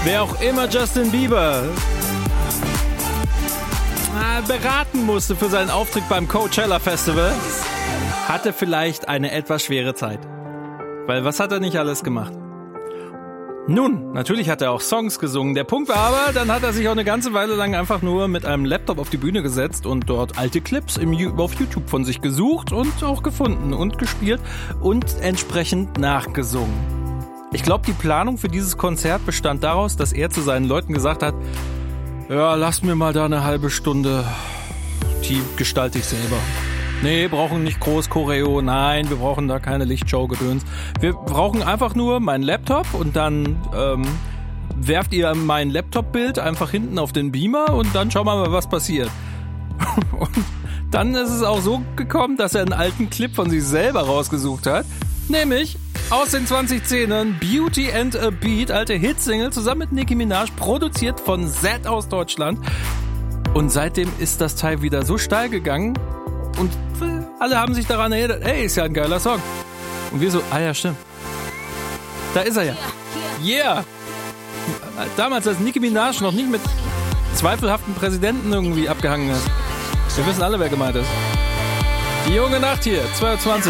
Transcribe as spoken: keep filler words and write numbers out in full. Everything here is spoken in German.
Wer auch immer Justin Bieber beraten musste für seinen Auftritt beim Coachella Festival, hatte vielleicht eine etwas schwere Zeit. Weil was hat er nicht alles gemacht? Nun, natürlich hat er auch Songs gesungen. Der Punkt war aber, dann hat er sich auch eine ganze Weile lang einfach nur mit einem Laptop auf die Bühne gesetzt und dort alte Clips im, auf YouTube von sich gesucht und auch gefunden und gespielt und entsprechend nachgesungen. Ich glaube, die Planung für dieses Konzert bestand daraus, dass er zu seinen Leuten gesagt hat, ja, lasst mir mal da eine halbe Stunde, die gestalte ich selber. Nee, brauchen nicht groß Choreo, nein, wir brauchen da keine Lichtshow-Gedöns. Wir brauchen einfach nur meinen Laptop und dann ähm, werft ihr mein Laptop-Bild einfach hinten auf den Beamer und dann schauen wir mal, was passiert. Und dann ist es auch so gekommen, dass er einen alten Clip von sich selber rausgesucht hat, nämlich aus den zwanzig zehnern Beauty and a Beat, alte Hitsingle, zusammen mit Nicki Minaj, produziert von Z aus Deutschland. Und seitdem ist das Teil wieder so steil gegangen und alle haben sich daran erinnert, ey, ist ja ein geiler Song. Und wir so, ah ja, stimmt. Da ist er ja. Yeah! Damals, als Nicki Minaj noch nicht mit zweifelhaften Präsidenten irgendwie abgehangen hat. Wir wissen alle, wer gemeint ist. Die junge Nacht hier, zwölf Uhr zwanzig.